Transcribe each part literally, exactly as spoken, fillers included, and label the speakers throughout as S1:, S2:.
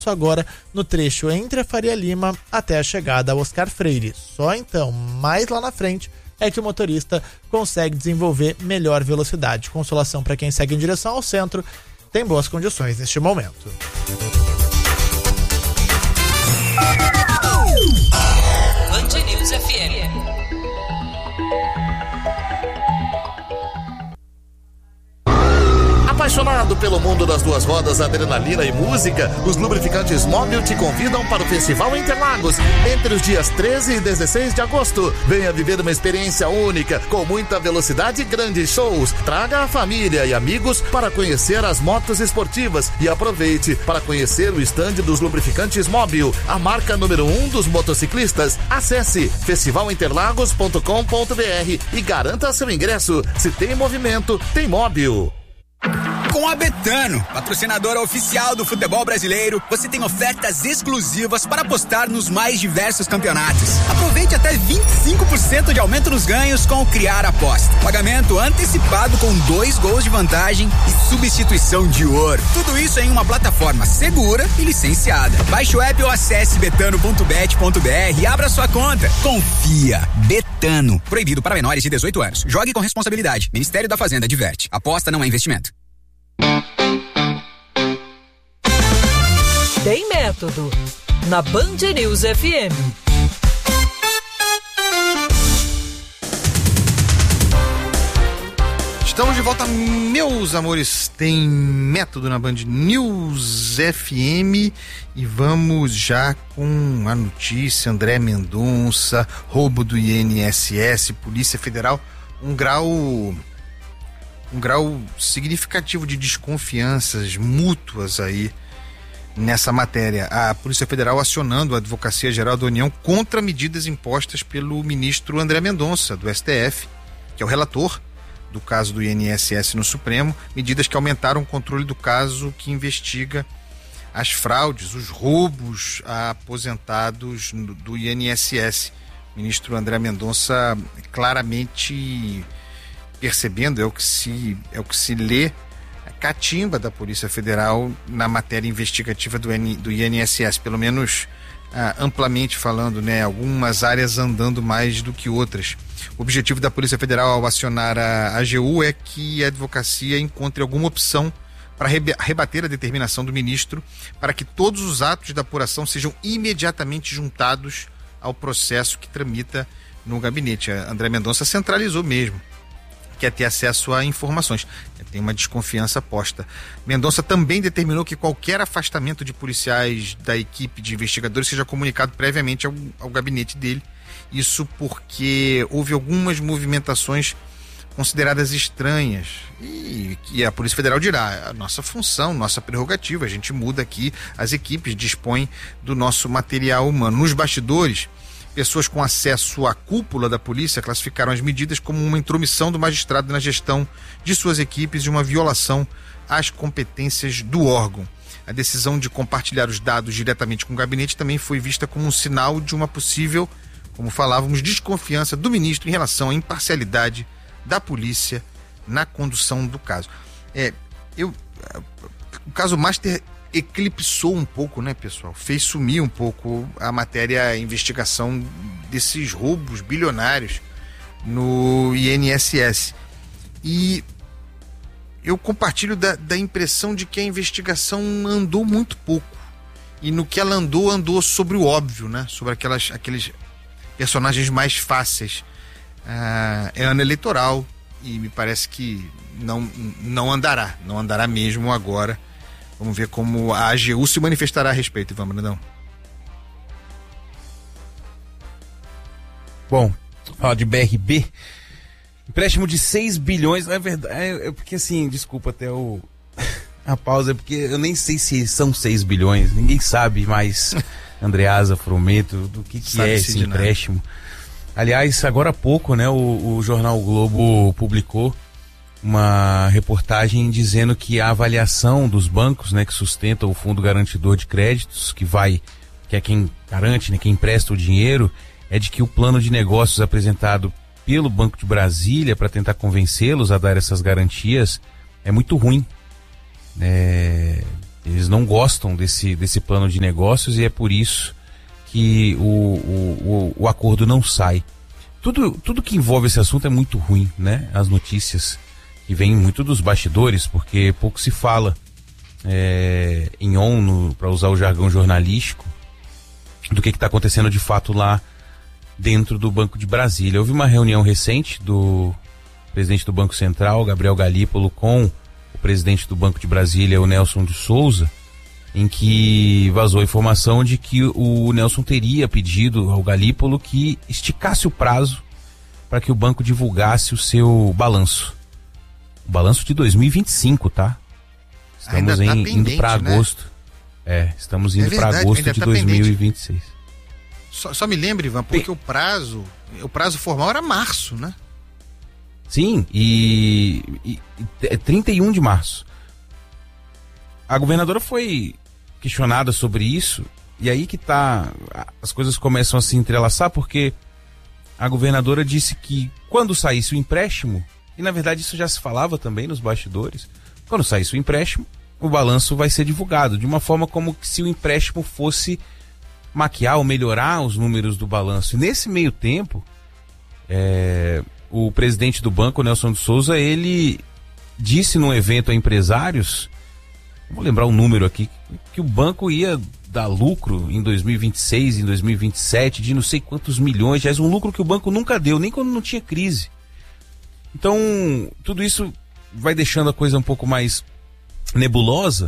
S1: agora no trecho entre a Faria Lima até a chegada ao Oscar Freire. Só então, mais lá na frente, é que o motorista consegue desenvolver melhor velocidade. Consolação para quem segue em direção ao centro, tem boas condições neste momento.
S2: Band News F M.
S3: Apaixonado pelo mundo das duas rodas, adrenalina e música, os lubrificantes Móbil te convidam para o Festival Interlagos entre os dias treze e dezesseis de agosto. Venha viver uma experiência única, com muita velocidade e grandes shows. Traga a família e amigos para conhecer as motos esportivas e aproveite para conhecer o estande dos lubrificantes Móbil, a marca número um dos motociclistas. Acesse festival interlagos ponto com ponto b r e garanta seu ingresso. Se tem movimento, tem Móbil.
S4: Com a Betano, patrocinadora oficial do futebol brasileiro, você tem ofertas exclusivas para apostar nos mais diversos campeonatos. Aproveite até vinte e cinco por cento de aumento nos ganhos com o Criar Aposta. Pagamento antecipado com dois gols de vantagem e substituição de ouro. Tudo isso em uma plataforma segura e licenciada. Baixe o app ou acesse betano ponto bet ponto b r e abra sua conta. Confia. Betano. Proibido para menores de dezoito anos. Jogue com responsabilidade. Ministério da Fazenda adverte. Aposta não é investimento.
S2: Tem método na Band News F M.
S5: Estamos de volta, meus amores. Tem método na Band News F M e vamos já com a notícia: André Mendonça, roubo do I N S S, Polícia Federal, um grau um grau significativo de desconfianças mútuas aí nessa matéria. A Polícia Federal acionando a Advocacia Geral da União contra medidas impostas pelo ministro André Mendonça, do S T F, que é o relator do caso do I N S S no Supremo, medidas que aumentaram o controle do caso que investiga as fraudes, os roubos a aposentados do I N S S. O ministro André Mendonça claramente percebendo, é o que se, é o que se lê, a catimba da Polícia Federal na matéria investigativa do, N, do I N S S, pelo menos ah, amplamente falando, né, algumas áreas andando mais do que outras. O objetivo da Polícia Federal ao acionar a A G U é que a advocacia encontre alguma opção para rebater a determinação do ministro para que todos os atos da apuração sejam imediatamente juntados ao processo que tramita no gabinete. A André Mendonça centralizou mesmo, quer ter acesso a informações. Tem uma desconfiança posta. Mendonça também determinou que qualquer afastamento de policiais da equipe de investigadores seja comunicado previamente ao, ao gabinete dele. Isso porque houve algumas movimentações consideradas estranhas e que a Polícia Federal dirá: a nossa função, nossa prerrogativa, a gente muda aqui, as equipes dispõem do nosso material humano. Nos bastidores, pessoas com acesso à cúpula da polícia classificaram as medidas como uma intromissão do magistrado na gestão de suas equipes e uma violação às competências do órgão. A decisão de compartilhar os dados diretamente com o gabinete também foi vista como um sinal de uma possível, como falávamos, desconfiança do ministro em relação à imparcialidade da polícia na condução do caso. É, eu, o caso Master eclipsou um pouco, né, pessoal? Fez sumir um pouco a matéria, a investigação desses roubos bilionários no I N S S. E eu compartilho da, da impressão de que a investigação andou muito pouco. E no que ela andou, andou sobre o óbvio, né? Sobre aquelas, aqueles personagens mais fáceis. Ah, é ano eleitoral e me parece que não, não andará. Não andará mesmo agora. Vamos ver como a A G U se manifestará a respeito, Ivan Brandão.
S6: Bom, falar de B R B, empréstimo de seis bilhões, é verdade, é, é porque assim, desculpa até o, a pausa, é porque eu nem sei se são seis bilhões, ninguém sabe mais, Andreasa, Frometo, do que, que é esse empréstimo. Aliás, agora há pouco, né, o, o jornal o Globo publicou uma reportagem dizendo que a avaliação dos bancos, né, que sustentam o Fundo Garantidor de Créditos, que vai, que é quem garante, né, quem empresta o dinheiro, é de que o plano de negócios apresentado pelo Banco de Brasília para tentar convencê-los a dar essas garantias é muito ruim. É, Eles não gostam desse, desse plano de negócios e é por isso que o, o, o, o acordo não sai. Tudo, tudo que envolve esse assunto é muito ruim, né? As notícias que vêm muito dos bastidores, porque pouco se fala é, em on, para usar o jargão jornalístico, do que está acontecendo de fato lá dentro do Banco de Brasília. Houve uma reunião recente do presidente do Banco Central, Gabriel Galípolo, com o presidente do Banco de Brasília, o Nelson de Souza, em que vazou a informação de que o Nelson teria pedido ao Galípolo que esticasse o prazo para que o banco divulgasse o seu balanço. O balanço de dois mil e vinte e cinco, tá? Estamos
S5: Ainda tá
S6: em, indo para agosto. Né? É, estamos indo é para agosto de tá dois mil e vinte e seis.
S5: Só, só me lembre, Ivan, porque Bem, o prazo, o prazo formal era março, né?
S6: Sim, e, e, e trinta e um de março. A governadora foi questionada sobre isso, e aí que tá, as coisas começam a se entrelaçar, porque a governadora disse que quando saísse o empréstimo, e na verdade isso já se falava também nos bastidores, quando saísse o empréstimo, o balanço vai ser divulgado, de uma forma como se o empréstimo fosse maquiar ou melhorar os números do balanço. E nesse meio tempo, é, o presidente do banco, Nelson de Souza, ele disse num evento a empresários, vou lembrar o número aqui, que o banco ia dar lucro em dois mil e vinte e seis, em dois mil e vinte e sete, de não sei quantos milhões, já é um lucro que o banco nunca deu, nem quando não tinha crise. Então, tudo isso vai deixando a coisa um pouco mais nebulosa.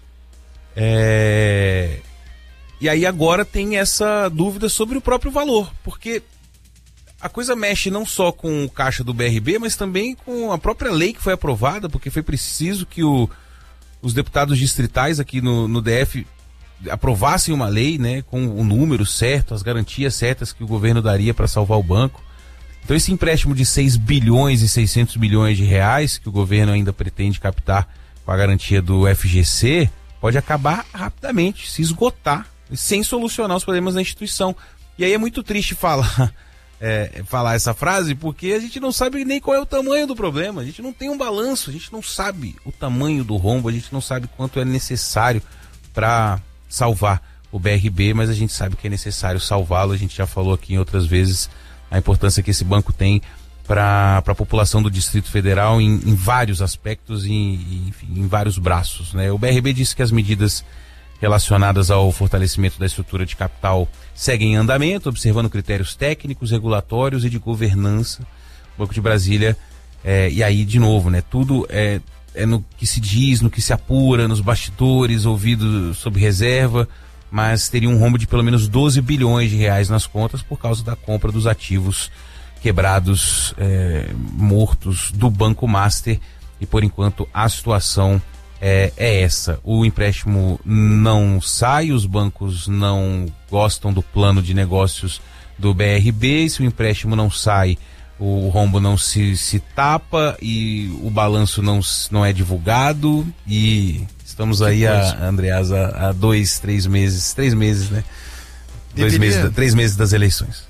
S6: É... E aí agora tem essa dúvida sobre o próprio valor, porque a coisa mexe não só com o caixa do B R B, mas também com a própria lei que foi aprovada, porque foi preciso que o os deputados distritais aqui no, no D F aprovassem uma lei, né, com o número certo, as garantias certas que o governo daria para salvar o banco. Então esse empréstimo de seis bilhões e seiscentos milhões de reais que o governo ainda pretende captar com a garantia do F G C pode acabar rapidamente, se esgotar, sem solucionar os problemas da instituição. E aí é muito triste falar É, falar essa frase, porque a gente não sabe nem qual é o tamanho do problema, a gente não tem um balanço, a gente não sabe o tamanho do rombo, a gente não sabe quanto é necessário para salvar o B R B, mas a gente sabe que é necessário salvá-lo. A gente já falou aqui em outras vezes a importância que esse banco tem para a população do Distrito Federal em, em vários aspectos, em, enfim, em vários braços, né? O B R B disse que as medidas relacionadas ao fortalecimento da estrutura de capital seguem em andamento, observando critérios técnicos, regulatórios e de governança. O Banco de Brasília, é, e aí de novo, né, tudo é, é no que se diz, no que se apura, nos bastidores, ouvido sob reserva, mas teria um rombo de pelo menos doze bilhões de reais nas contas por causa da compra dos ativos quebrados, é, mortos do Banco Master, e por enquanto a situação É, é essa. O empréstimo não sai, os bancos não gostam do plano de negócios do B R B, se o empréstimo não sai, o rombo não se, se tapa e o balanço não, não é divulgado, e estamos aí, a, Andreas, há, há dois, três meses, três meses, né? Deveria, dois meses, três meses das eleições.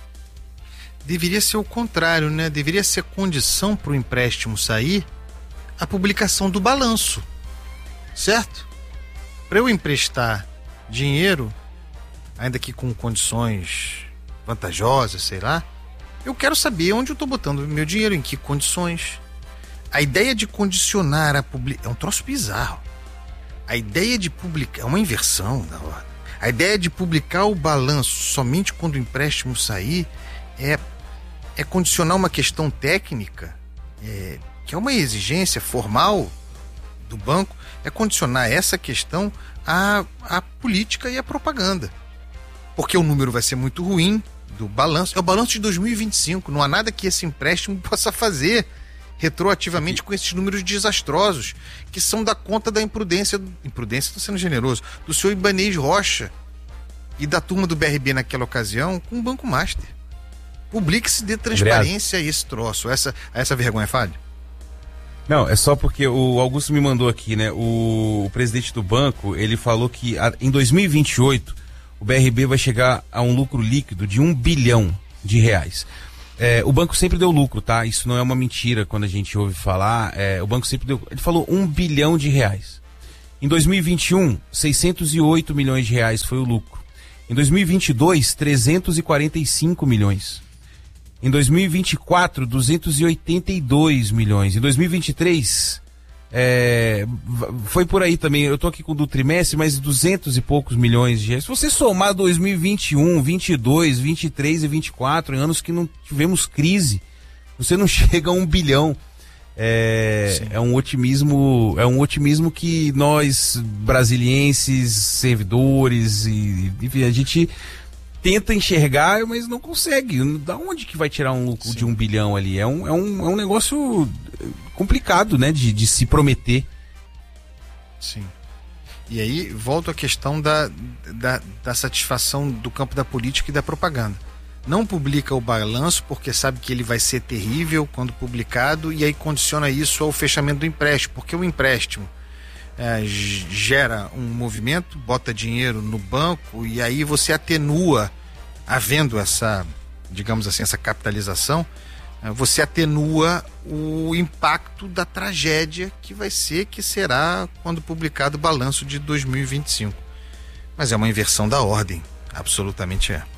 S5: Deveria ser o contrário, né? Deveria ser condição para o empréstimo sair a publicação do balanço. Certo? Para eu emprestar dinheiro, ainda que com condições vantajosas, sei lá, eu quero saber onde eu estou botando meu dinheiro, em que condições. A ideia de condicionar a publicação é um troço bizarro. A ideia de publicar é uma inversão da ordem. A ideia de publicar o balanço somente quando o empréstimo sair é, é condicionar uma questão técnica, é, que é uma exigência formal do banco, é condicionar essa questão à, à política e à propaganda. Porque o número vai ser muito ruim do balanço. É o balanço de dois mil e vinte e cinco. Não há nada que esse empréstimo possa fazer retroativamente com esses números desastrosos, que são da conta da imprudência, imprudência, estou sendo generoso, do senhor Ibanez Rocha e da turma do B R B naquela ocasião com o Banco Master. Publique-se, dê transparência a esse troço, essa, a essa vergonha falha.
S6: Não, é só porque o Augusto me mandou aqui, né? O, o presidente do banco, ele falou que a, em dois mil e vinte e oito o B R B vai chegar a um lucro líquido de um bilhão de reais. É, o banco sempre deu lucro, tá? Isso não é uma mentira quando a gente ouve falar. É, o banco sempre deu... Ele falou um bilhão de reais. Em dois mil e vinte e um, seiscentos e oito milhões de reais foi o lucro. Em dois mil e vinte e dois, trezentos e quarenta e cinco milhões. Em dois mil e vinte e quatro, duzentos e oitenta e dois milhões. Em dois mil e vinte e três, é, foi por aí também. Eu tô aqui com o do trimestre, mas duzentos e poucos milhões de reais. Se você somar dois mil e vinte e um, vinte e dois, vinte e três e vinte e quatro, em anos que não tivemos crise, você não chega a um bilhão. É, é um otimismo, é um otimismo que nós, brasilienses, servidores, e, enfim, a gente tenta enxergar, mas não consegue. Da onde que vai tirar um lucro Sim. de um bilhão ali? É um, é um, é um negócio complicado, né, de, de se prometer.
S5: Sim. E aí volta a questão da, da, da satisfação do campo da política e da propaganda. Não publica o balanço porque sabe que ele vai ser terrível quando publicado, e aí condiciona isso ao fechamento do empréstimo, porque o empréstimo é, gera um movimento, bota dinheiro no banco, e aí você atenua, havendo essa, digamos assim, essa capitalização, é, você atenua o impacto da tragédia que vai ser, que será quando publicado o balanço de dois mil e vinte e cinco. Mas é uma inversão da ordem, absolutamente é.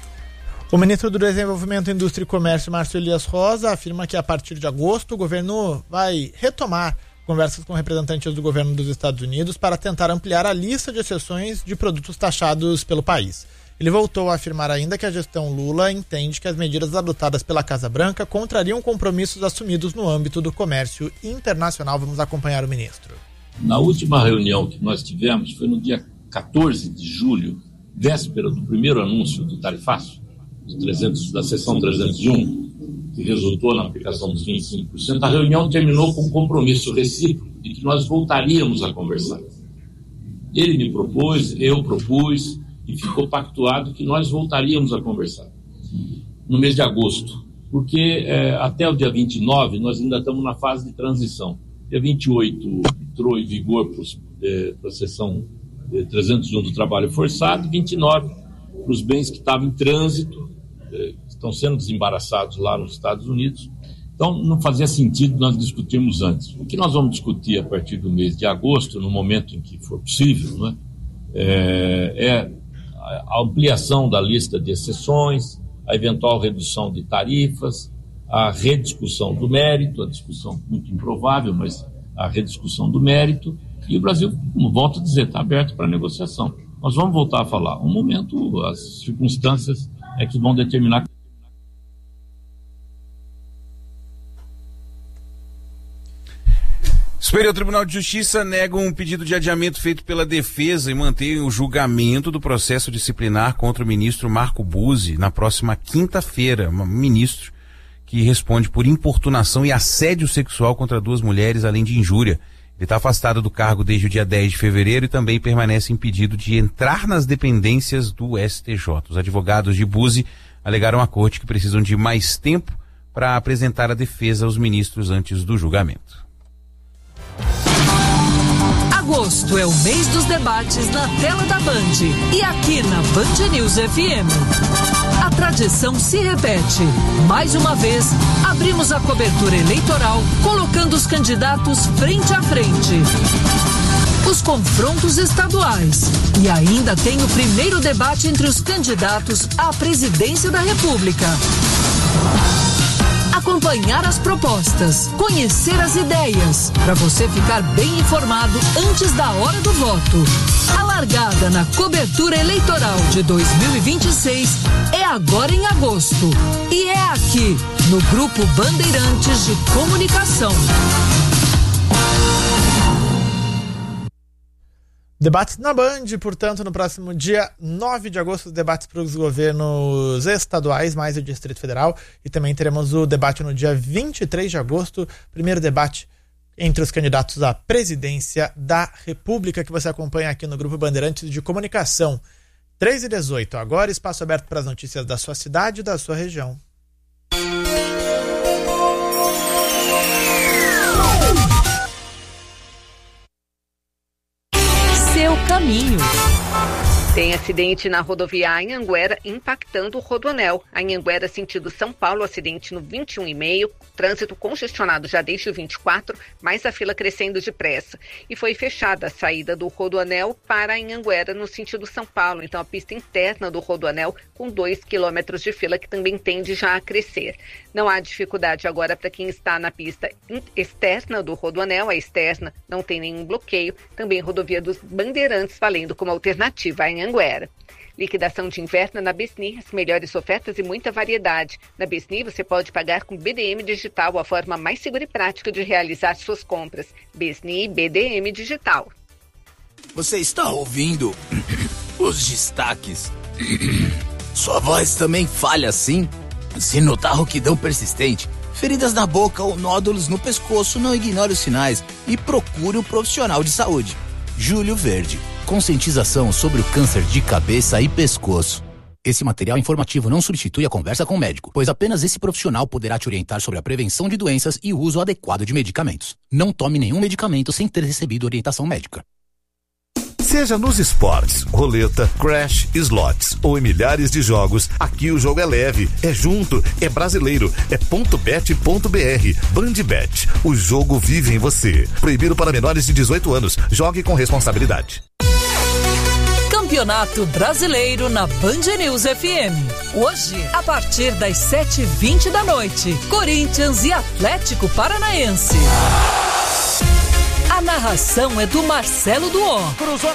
S1: O ministro do Desenvolvimento, Indústria e Comércio, Márcio Elias Rosa, afirma que a partir de agosto o governo vai retomar conversas com representantes do governo dos Estados Unidos para tentar ampliar a lista de exceções de produtos taxados pelo país. Ele voltou a afirmar ainda que a gestão Lula entende que as medidas adotadas pela Casa Branca contrariam compromissos assumidos no âmbito do comércio internacional. Vamos acompanhar o ministro.
S7: Na última reunião que nós tivemos, foi no dia quatorze de julho, véspera do primeiro anúncio do tarifaço, trezentos, da seção trezentos e um, que resultou na aplicação dos vinte e cinco por cento, a reunião terminou com um compromisso recíproco de que nós voltaríamos a conversar. Ele me propôs, eu propus, e ficou pactuado que nós voltaríamos a conversar no mês de agosto, porque é, até o dia vinte e nove nós ainda estamos na fase de transição. Dia vinte e oito entrou em vigor para a seção é, trezentos e um do trabalho forçado, vinte e nove para os bens que estavam em trânsito, que estão sendo desembaraçados lá nos Estados Unidos. Então, não fazia sentido nós discutirmos antes. O que nós vamos discutir a partir do mês de agosto, no momento em que for possível, né, é, é a ampliação da lista de exceções, a eventual redução de tarifas, a rediscussão do mérito, a discussão muito improvável, mas a rediscussão do mérito, e o Brasil, como volto a dizer, está aberto para negociação. Nós vamos voltar a falar. Um momento, as circunstâncias é que vão determinar.
S6: Superior Tribunal de Justiça nega um pedido de adiamento feito pela defesa e mantém o julgamento do processo disciplinar contra o ministro Marco Buzzi na próxima quinta-feira. Um ministro que responde por importunação e assédio sexual contra duas mulheres, além de injúria. Ele está afastado do cargo desde o dia dez de fevereiro e também permanece impedido de entrar nas dependências do S T J. Os advogados de Buzzi alegaram à corte que precisam de mais tempo para apresentar a defesa aos ministros antes do julgamento.
S2: Agosto é o mês dos debates na tela da Band e aqui na Band News F M. A tradição se repete. Mais uma vez, abrimos a cobertura eleitoral colocando os candidatos frente a frente. Os confrontos estaduais. E ainda tem o primeiro debate entre os candidatos à presidência da República. Acompanhar as propostas, conhecer as ideias, para você ficar bem informado antes da hora do voto. A largada na cobertura eleitoral de dois mil e vinte e seis é agora em agosto. E é aqui, no Grupo Bandeirantes de Comunicação.
S1: Debates na Band, portanto, no próximo dia nove de agosto, os debates para os governos estaduais, mais o Distrito Federal, e também teremos o debate no dia vinte e três de agosto, primeiro debate entre os candidatos à presidência da República, que você acompanha aqui no Grupo Bandeirantes de Comunicação. três e dezoito, agora espaço aberto para as notícias da sua cidade e da sua região.
S2: Seu caminho.
S8: Tem acidente na rodovia Anhanguera impactando o Rodoanel. Anhanguera sentido São Paulo, acidente no vinte e um e meio, trânsito congestionado já desde o vinte e quatro, mas a fila crescendo depressa. E foi fechada a saída do Rodoanel para Anhanguera no sentido São Paulo. Então a pista interna do Rodoanel com dois quilômetros de fila que também tende já a crescer. Não há dificuldade agora para quem está na pista externa do Rodoanel. A externa não tem nenhum bloqueio. Também rodovia dos Bandeirantes valendo como alternativa a Anhanguera. Liquidação de inverno na Besni, as melhores ofertas e muita variedade. Na Besni você pode pagar com B D M Digital, a forma mais segura e prática de realizar suas compras. Besni B D M Digital.
S9: Você está ouvindo os destaques? Sua voz também falha assim? Se notar rouquidão persistente, feridas na boca ou nódulos no pescoço, não ignore os sinais e procure um profissional de saúde. Júlio Verde, conscientização sobre o câncer de cabeça e pescoço. Esse material informativo não substitui a conversa com o médico, pois apenas esse profissional poderá te orientar sobre a prevenção de doenças e o uso adequado de medicamentos. Não tome nenhum medicamento sem ter recebido orientação médica.
S3: Seja nos esportes, roleta, crash, slots ou em milhares de jogos, aqui o jogo é leve, é junto, é brasileiro, é ponto bet ponto br. Bandbet, o jogo vive em você. Proibido para menores de dezoito anos. Jogue com responsabilidade.
S2: Campeonato Brasileiro na Band News F M. Hoje, a partir das sete e vinte da noite, Corinthians e Atlético Paranaense. A narração é do Marcelo Duó.